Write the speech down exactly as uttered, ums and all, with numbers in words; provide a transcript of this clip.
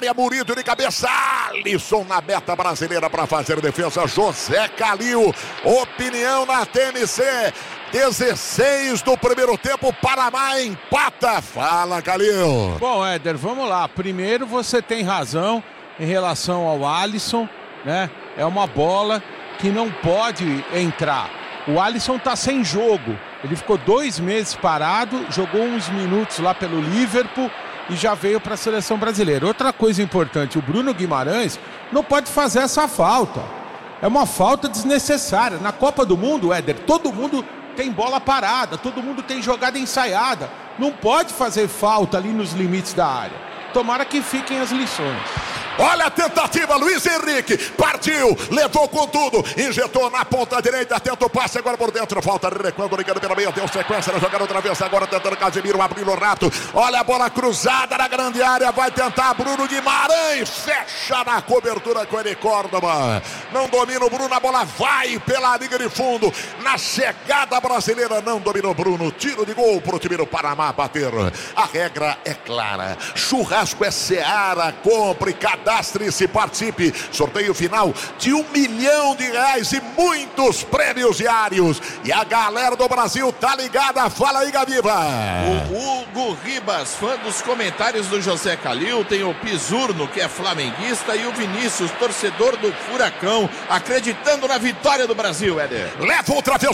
área, Murilo de cabeça, Alisson na meta brasileira para fazer defesa, José Calil. Opinião na T M C. dezesseis do primeiro tempo, Panamá empata. Fala, Calil. Bom, Éder, vamos lá. Primeiro, você tem razão em relação ao Alisson, né? É uma bola que não pode entrar. O Alisson tá sem jogo. Ele ficou dois meses parado, jogou uns minutos lá pelo Liverpool e já veio para a seleção brasileira. Outra coisa importante, o Bruno Guimarães não pode fazer essa falta. É uma falta desnecessária. Na Copa do Mundo, Éder, todo mundo tem bola parada, todo mundo tem jogada ensaiada. Não pode fazer falta ali nos limites da área. Tomara que fiquem as lições. Olha a tentativa, Luiz Henrique, partiu, levou com tudo, injetou na ponta direita, tenta o passe agora por dentro, falta recuando, ligando pela meia, deu sequência na jogada outra vez, agora tentando Casemiro, abrindo o rato, olha a bola cruzada na grande área, vai tentar Bruno Guimarães, fecha na cobertura com ele, Córdoba, não domina o Bruno, a bola vai pela liga de fundo, na chegada brasileira, não dominou Bruno, tiro de gol pro time do Panamá bater, a regra é clara, churrasco é Seara, compre, cadastre-se, participe, sorteio final de um milhão de reais e muitos prêmios diários, e a galera do Brasil tá ligada, fala aí, Gaviva. O Hugo Ribas, fã dos comentários do José Calil, tem o Pisurno, que é flamenguista, e o Vinícius, torcedor do Furacão, acreditando na vitória do Brasil, Éder. Leva outra vez